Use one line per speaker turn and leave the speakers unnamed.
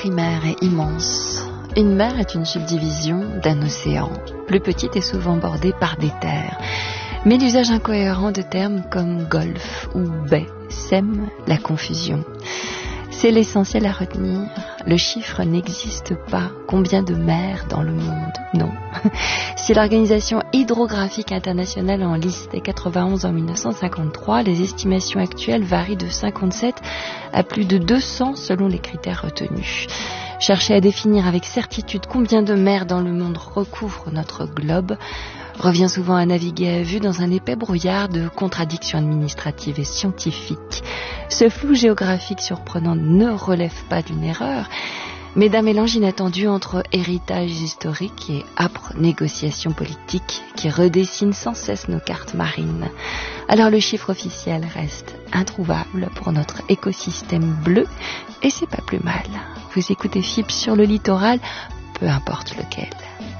trimer est immense. Une mer est une subdivision d'un océan. Plus petite et souvent bordée par des terres. Mais l'usage incohérent de termes comme golfe ou baie sème la confusion. C'est l'essentiel à retenir. Le chiffre n'existe pas. Combien de mers dans le monde? Non. Si l'Organisation hydrographique internationale en listait 91 en 1953, les estimations actuelles varient de 57 à plus de 200 selon les critères retenus. Chercher à définir avec certitude combien de mers dans le monde recouvrent notre globe revient souvent à naviguer à vue dans un épais brouillard de contradictions administratives et scientifiques. Ce flou géographique surprenant ne relève pas d'une erreur, mais d'un mélange inattendu entre héritage historique et âpres négociations politiques qui redessinent sans cesse nos cartes marines. Alors le chiffre officiel reste introuvable pour notre écosystème bleu, et c'est pas plus mal. Vous écoutez FIP sur le littoral, peu importe lequel.